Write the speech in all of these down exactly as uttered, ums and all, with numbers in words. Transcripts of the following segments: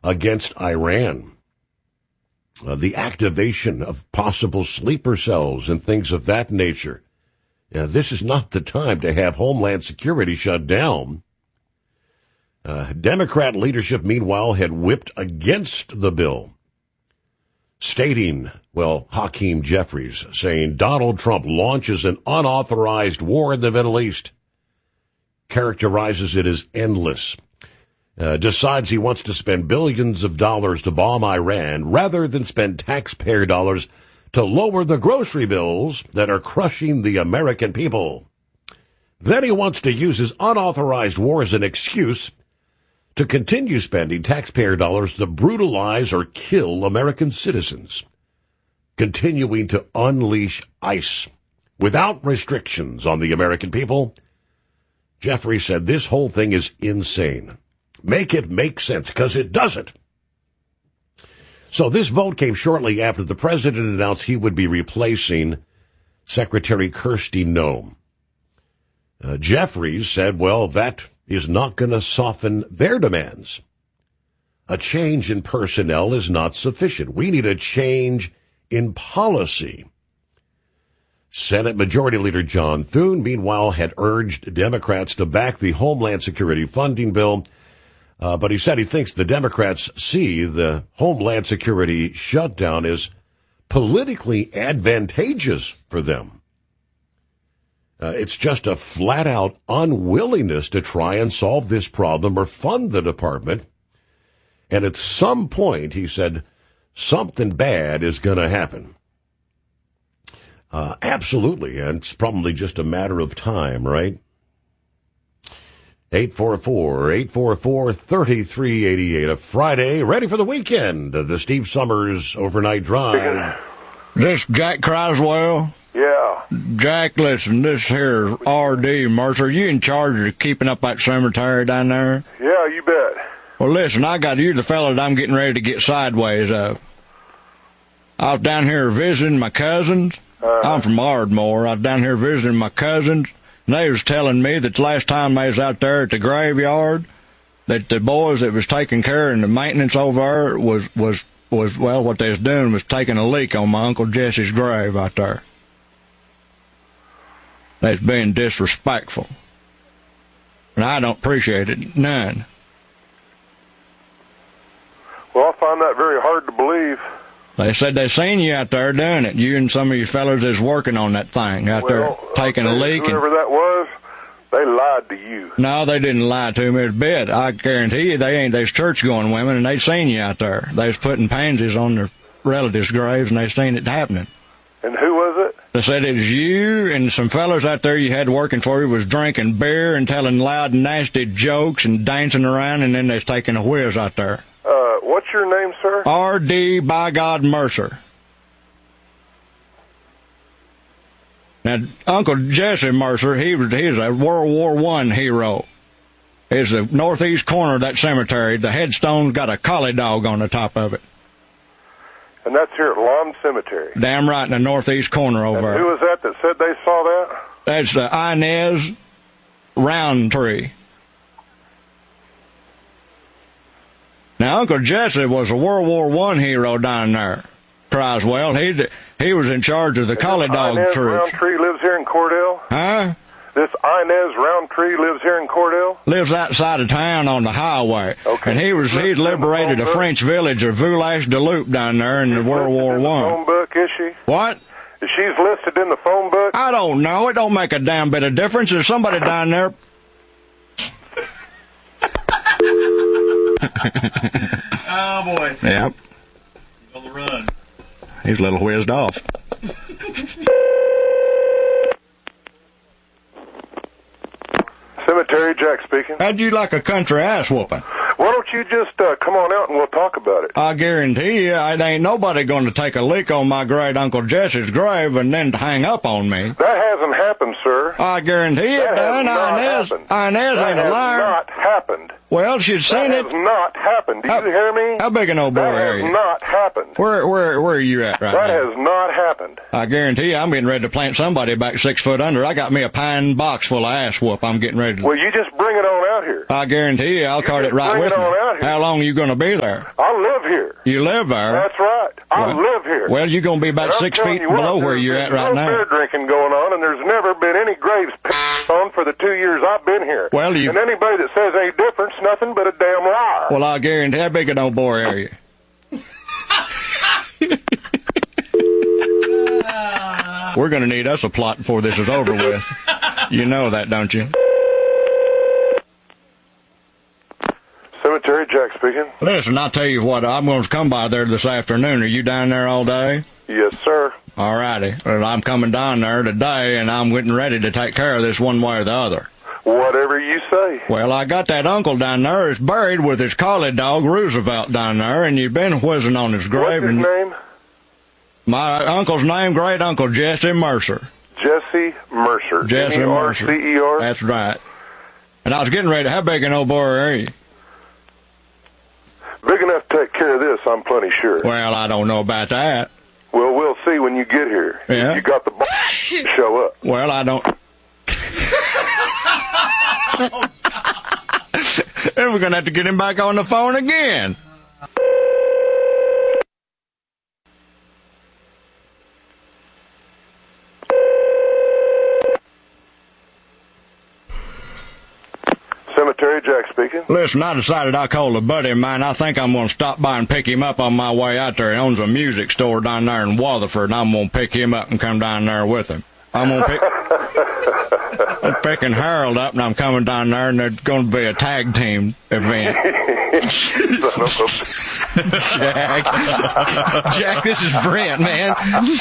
against Iran. Uh, the activation of possible sleeper cells and things of that nature. Uh, this is not the time to have Homeland Security shut down. Uh, Democrat leadership, meanwhile, had whipped against the bill, stating, well, Hakeem Jeffries saying Donald Trump launches an unauthorized war in the Middle East, characterizes it as endless, uh, decides he wants to spend billions of dollars to bomb Iran rather than spend taxpayer dollars to lower the grocery bills that are crushing the American people. Then he wants to use his unauthorized war as an excuse to continue spending taxpayer dollars to brutalize or kill American citizens, continuing to unleash ICE without restrictions on the American people. Jeffrey said this whole thing is insane. Make it make sense, because it doesn't. So this vote came shortly after the president announced he would be replacing Secretary Kristi Noem. Uh, Jeffries said, well, that is not going to soften their demands. A change in personnel is not sufficient. We need a change in policy. Senate Majority Leader John Thune, meanwhile, had urged Democrats to back the Homeland Security funding bill, uh, but he said he thinks the Democrats see the Homeland Security shutdown as politically advantageous for them. Uh, it's just a flat-out unwillingness to try and solve this problem or fund the department. And at some point, he said, something bad is going to happen. Uh, absolutely, and it's probably just a matter of time, right? eight four four, eight four four, three three eight eight. A Friday, ready for the weekend. The Steve Summers Overnight Drive. This Jack Croswell? Yeah. Jack, listen, this here R D Mercer, you in charge of keeping up that cemetery down there? Yeah, you bet. Well, listen, I got you the fella that I'm getting ready to get sideways of. I was down here visiting my cousins. Uh-huh. I'm from Ardmore. I was down here visiting my cousins, and they was telling me that the last time they was out there at the graveyard, that the boys that was taking care of the maintenance over there was, was, was, well, what they was doing was taking a leak on my Uncle Jesse's grave out there. That's being disrespectful. And I don't appreciate it none. Well, I find that very hard to believe. They said they seen you out there doing it. You and some of your fellows is working on that thing out well, there, taking a leak. Whoever and, that was, they lied to you. No, they didn't lie to me a bit. I guarantee you they ain't. They's church-going women, and they seen you out there. They was putting pansies on their relatives' graves, and they seen it happening. And who was it? They said it was you and some fellas out there you had working for you was drinking beer and telling loud, nasty jokes and dancing around, and then they was taking a whiz out there. Uh, what's your name, sir? R D by God Mercer. Now, Uncle Jesse Mercer, he was he's a World War One hero. It's the northeast corner of that cemetery. The headstone's got a collie dog on the top of it. And that's here at Lawn Cemetery. Damn right in the northeast corner over and there. Who was that that said they saw that? That's the Inez Roundtree. Now, Uncle Jesse was a World War One hero down there, Croswell. He he was in charge of the collie dog Inez troops. Roundtree lives here in Cordell? Huh? This Inez Roundtree lives here in Cordell? Lives outside of town on the highway. Okay. And he was he liberated a French village of Village-de-Loup down there in the World War in One. The phone book, is she? What? She's listed in the phone book? I don't know. It don't make a damn bit of difference. There's somebody down there. Oh, boy. Yep. He's on the run. He's a little whizzed off. Cemetery, Jack speaking. How'd you like a country ass whooping? Why don't you just uh, come on out and we'll talk about it? I guarantee you, it ain't nobody going to take a lick on my great Uncle Jesse's grave and then hang up on me. That hasn't happened, sir. I guarantee it that done. Has not Inez, happened. Inez that ain't a liar. That has not happened. Well, she's saying that it. has not happened. Do how, you hear me? How big an old bore that are has you? not happened. Where, where, where are you at right that now? That has not happened. I guarantee you, I'm getting ready to plant somebody back six foot under. I got me a pine box full of ass whoop. I'm getting ready to. Well, you just bring it on out here. I guarantee you, I'll you cart it right bring with it me. on out here. How long are you going to be there? I live here. You live there? That's right. I well, live here. Well, you're going to be about six feet you below what, where you're at right no now. There's no beer drinking going on, and there's never been any graves pissed on for the two years I've been here. Well, you... And anybody that says any difference, nothing but a damn liar. Well, I guarantee. How big an old bore are you? We're going to need us a plot before this is over with. You know that, don't you? Cemetery, Jack speaking. Listen, I'll tell you what, I'm going to come by there this afternoon. Are you down there all day? Yes, sir. All righty. Well, I'm coming down there today, and I'm getting ready to take care of this one way or the other. Whatever you say. Well, I got that uncle down there is buried with his collie dog, Roosevelt, down there, and you've been whizzing on his grave. What's his name? My uncle's name, great uncle Jesse Mercer. Jesse Mercer. Jesse Mercer. M E R C E R? That's right. And I was getting ready. How big an old boy are you? Big enough to take care of this, I'm plenty sure. Well, I don't know about that. Well, we'll see when you get here. Yeah. You got the b- show up. Well, I don't. And we're going to have to get him back on the phone again. Cemetery, Jack speaking. Listen, I decided I called a buddy of mine. I think I'm going to stop by and pick him up on my way out there. He owns a music store down there in Waterford, and I'm going to pick him up and come down there with him. I'm going to pick... I'm picking Harold up, and I'm coming down there, and there's going to be a tag team event. Jack. Jack, this is Brent, man.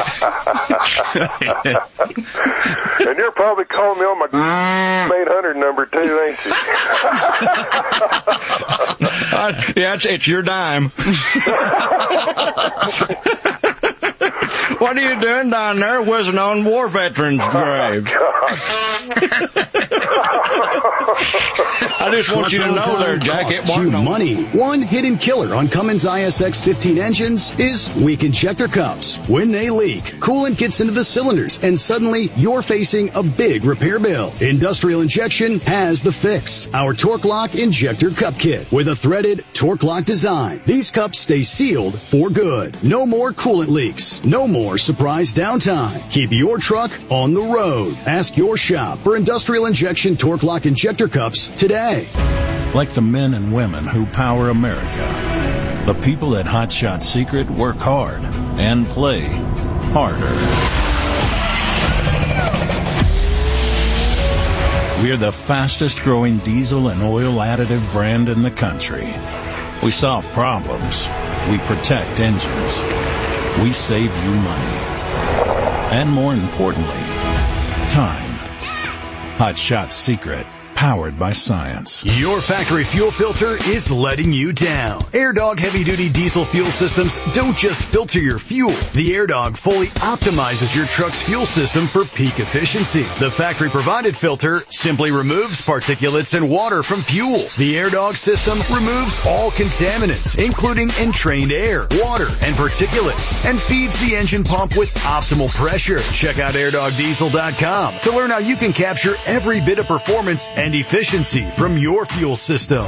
And you're probably calling me on my eight hundred number, too, ain't you? uh, yeah, it's, it's your dime. What are you doing down there whizzing on war veterans' graves? I just want you to know there, Jack. It you money. One hidden killer on Cummins I S X fifteen engines is weak injector cups. When they leak, coolant gets into the cylinders, and suddenly you're facing a big repair bill. Industrial Injection has the fix. Our Torque Lock Injector Cup Kit with a threaded Torque Lock design. These cups stay sealed for good. No more coolant leaks. No more surprise downtime. Keep your truck on the road. Ask your shop for Industrial Injection Torque Lock Injector Cups today. Like the men and women who power America, the people at Hot Shot Secret work hard and play harder. We're the fastest growing diesel and oil additive brand in the country. We solve problems. We protect engines. We save you money. And more importantly, time. Hot Shot Secret. Powered by science. Your factory fuel filter is letting you down. AirDog heavy-duty diesel fuel systems don't just filter your fuel. The AirDog fully optimizes your truck's fuel system for peak efficiency. The factory-provided filter simply removes particulates and water from fuel. The AirDog system removes all contaminants, including entrained air, water, and particulates, and feeds the engine pump with optimal pressure. Check out air dog diesel dot com to learn how you can capture every bit of performance and efficiency from your fuel system.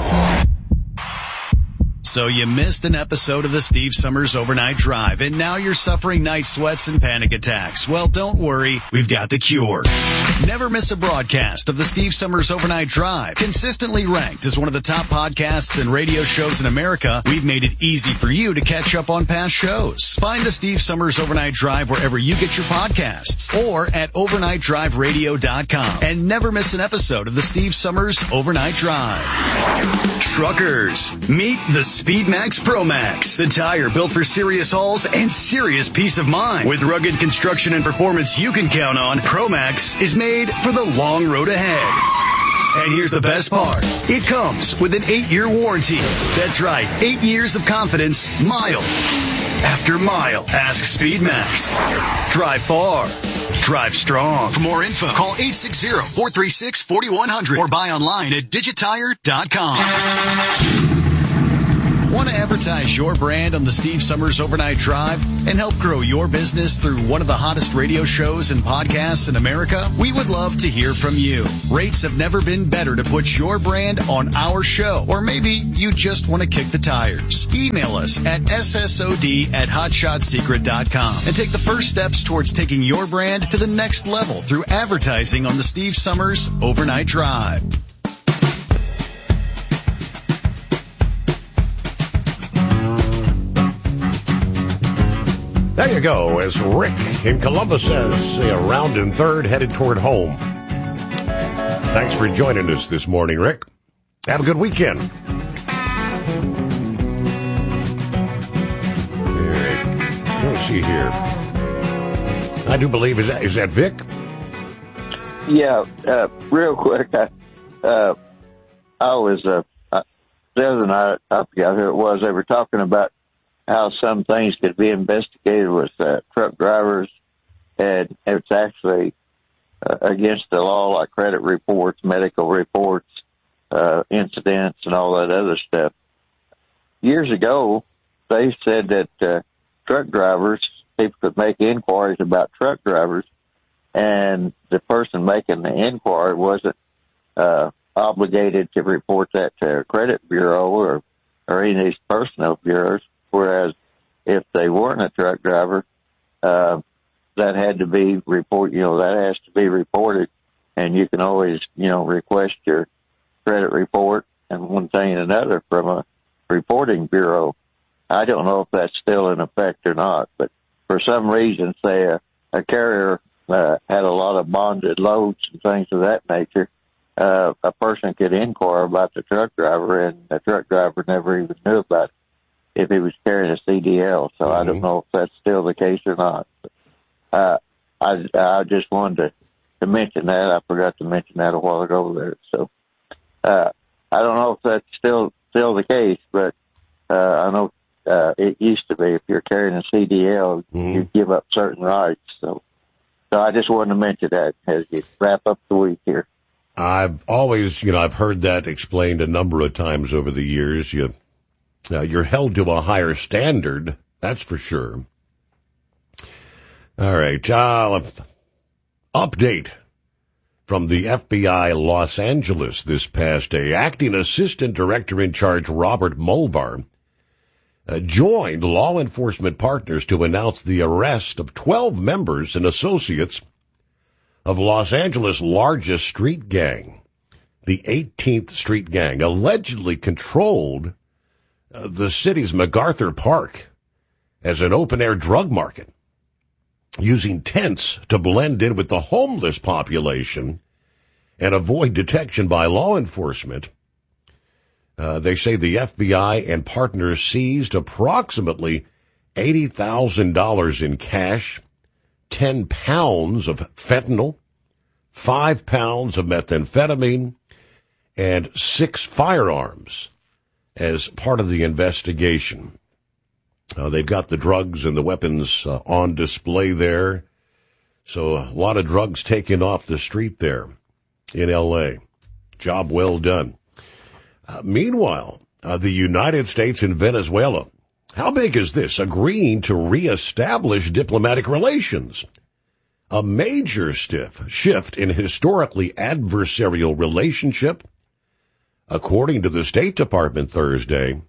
So you missed an episode of the Steve Summers Overnight Drive, and now you're suffering night sweats and panic attacks. Well, don't worry. We've got the cure. Never miss a broadcast of the Steve Summers Overnight Drive. Consistently ranked as one of the top podcasts and radio shows in America, we've made it easy for you to catch up on past shows. Find the Steve Summers Overnight Drive wherever you get your podcasts or at overnight drive radio dot com. And never miss an episode of the Steve Summers Overnight Drive. Truckers, meet the SpeedMax Pro Max, the tire built for serious hauls and serious peace of mind. With rugged construction and performance you can count on, Pro Max is made for the long road ahead. And here's the best part. It comes with an eight-year warranty. That's right, eight years of confidence, mile after mile. Ask SpeedMax. Drive far. Drive strong. For more info, call eight six zero, four three six, four one zero zero or buy online at digitire dot com. Want to advertise your brand on the Steve Summers Overnight Drive and help grow your business through one of the hottest radio shows and podcasts in America? We would love to hear from you. Rates have never been better to put your brand on our show. Or maybe you just want to kick the tires. Email us at S S O D at hotshot secret dot com and take the first steps towards taking your brand to the next level through advertising on the Steve Summers Overnight Drive. There you go, as Rick in Columbus says, around in third, headed toward home. Thanks for joining us this morning, Rick. Have a good weekend. All right. Let's see here. I do believe, is that, is that Vic? Yeah, uh, real quick. I, uh, I was, uh, the other night, I forgot who it was, they were talking about how some things could be investigated with uh, truck drivers, and it's actually uh, against the law, like credit reports, medical reports, uh, incidents, and all that other stuff. Years ago, they said that uh, truck drivers, people could make inquiries about truck drivers, and the person making the inquiry wasn't uh, obligated to report that to a credit bureau or, or any of these personnel bureaus. Whereas if they weren't a truck driver, uh, that had to be report, you know, that has to be reported, and you can always, you know, request your credit report and one thing and another from a reporting bureau. I don't know if that's still in effect or not, but for some reason, say a, a carrier uh, had a lot of bonded loads and things of that nature, uh, a person could inquire about the truck driver, and the truck driver never even knew about it if he was carrying a C D L. So mm-hmm. I don't know if that's still the case or not. But, uh, I, I just wanted to, to mention that. I forgot to mention that a while ago there. So, uh, I don't know if that's still, still the case, but, uh, I know, uh, it used to be if you're carrying a C D L, mm-hmm. you give up certain rights. So, so I just wanted to mention that as you wrap up the week here. I've always, you know, I've heard that explained a number of times over the years. You, Uh, you're held to a higher standard, that's for sure. All right, uh, update from the F B I Los Angeles this past day. Acting Assistant Director in Charge Robert Mulvar uh, joined law enforcement partners to announce the arrest of twelve members and associates of Los Angeles' largest street gang, the eighteenth Street Gang, allegedly controlled Uh, the city's MacArthur Park as an open-air drug market, using tents to blend in with the homeless population and avoid detection by law enforcement. Uh, they say the F B I and partners seized approximately eighty thousand dollars in cash, ten pounds of fentanyl, five pounds of methamphetamine, and six firearms as part of the investigation. Uh, they've got the drugs and the weapons uh, on display there. So a lot of drugs taken off the street there in L A. Job well done. Uh, meanwhile, uh, the United States and Venezuela, how big is this? Agreeing to reestablish diplomatic relations. A major stiff shift in historically adversarial relationship. According to the State Department Thursday,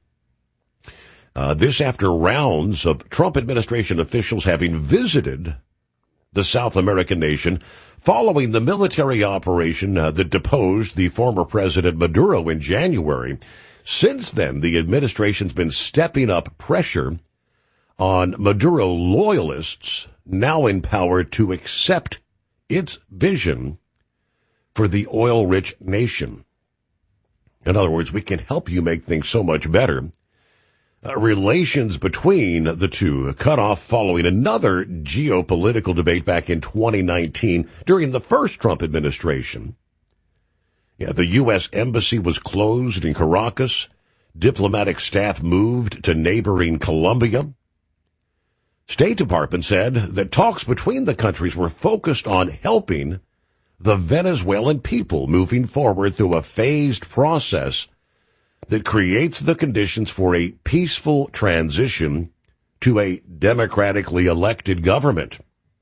uh, this after rounds of Trump administration officials having visited the South American nation following the military operation uh, that deposed the former President Maduro in January. Since then, the administration's been stepping up pressure on Maduro loyalists now in power to accept its vision for the oil-rich nation. In other words, we can help you make things so much better. Uh, relations between the two cut off following another geopolitical debate back in twenty nineteen during the first Trump administration. Yeah, the U S embassy was closed in Caracas. Diplomatic staff moved to neighboring Colombia. State Department said that talks between the countries were focused on helping the Venezuelan people moving forward through a phased process that creates the conditions for a peaceful transition to a democratically elected government.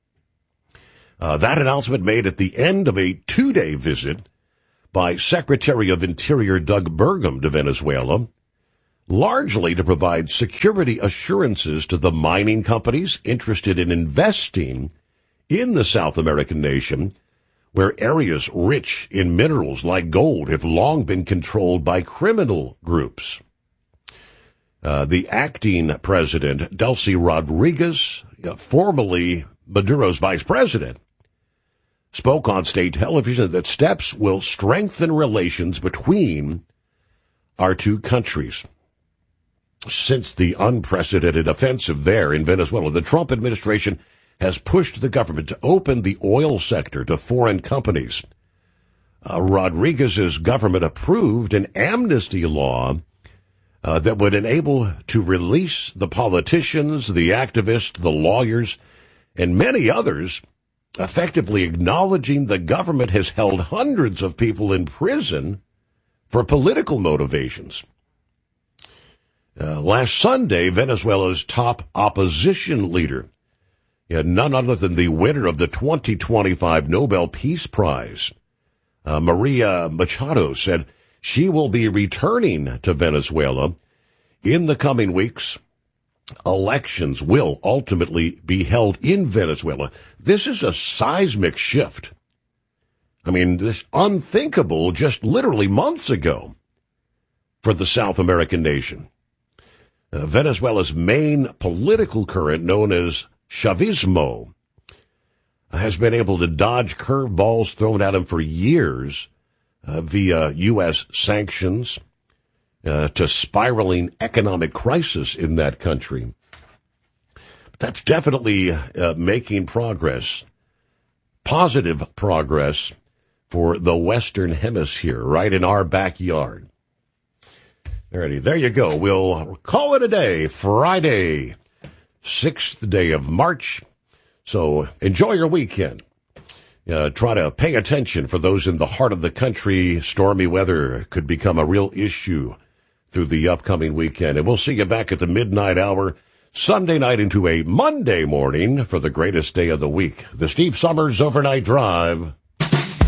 Uh, that announcement made at the end of a two-day visit by Secretary of Interior Doug Burgum to Venezuela, largely to provide security assurances to the mining companies interested in investing in the South American nation, where areas rich in minerals like gold have long been controlled by criminal groups. Uh, the acting president, Delcy Rodriguez, uh, formerly Maduro's vice president, spoke on state television that steps will strengthen relations between our two countries. Since the unprecedented offensive there in Venezuela, the Trump administration has pushed the government to open the oil sector to foreign companies. Uh, Rodriguez's government approved an amnesty law uh, that would enable to release the politicians, the activists, the lawyers, and many others, effectively acknowledging the government has held hundreds of people in prison for political motivations. Uh, last Sunday, Venezuela's top opposition leader, yeah, none other than the winner of the twenty twenty-five Nobel Peace Prize, uh, Maria Machado, said she will be returning to Venezuela in the coming weeks. Elections will ultimately be held in Venezuela. This is a seismic shift. I mean, this unthinkable just literally months ago for the South American nation. Uh, Venezuela's main political current, known as Chavismo, has been able to dodge curveballs thrown at him for years uh, via U S sanctions uh, to spiraling economic crisis in that country. That's definitely uh, making progress, positive progress for the Western Hemisphere, right in our backyard. Alrighty, there you go. We'll call it a day, Friday, sixth day of March. So enjoy your weekend. Uh, try to pay attention for those in the heart of the country. Stormy weather could become a real issue through the upcoming weekend. And we'll see you back at the midnight hour, Sunday night into a Monday morning for the greatest day of the week. The Steve Summers Overnight Drive